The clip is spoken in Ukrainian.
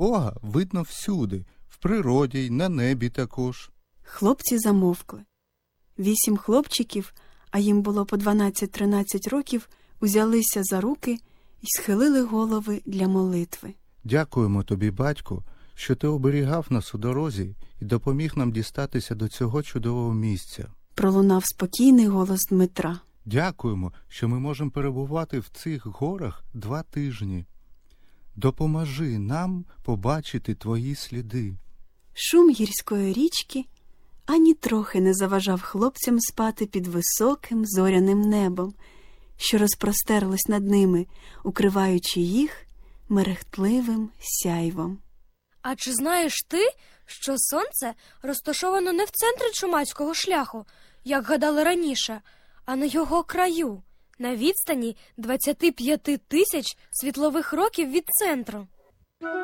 Бога видно всюди, в природі й на небі також. Хлопці замовкли. 8 хлопчиків, а їм було по 12-13 років, узялися за руки і схилили голови для молитви. Дякуємо тобі, батьку, що ти оберігав нас у дорозі і допоміг нам дістатися до цього чудового місця. Пролунав спокійний голос Дмитра. Дякуємо, що ми можемо перебувати в цих горах 2 тижні. Допоможи нам побачити твої сліди. Шум гірської річки ані трохи не заважав хлопцям спати під високим зоряним небом, що розпростерлось над ними, укриваючи їх мерехтливим сяйвом. А чи знаєш ти, що сонце розташовано не в центрі чумацького шляху, як гадали раніше, а на його краю, на відстані 25 тисяч світлових років від центру?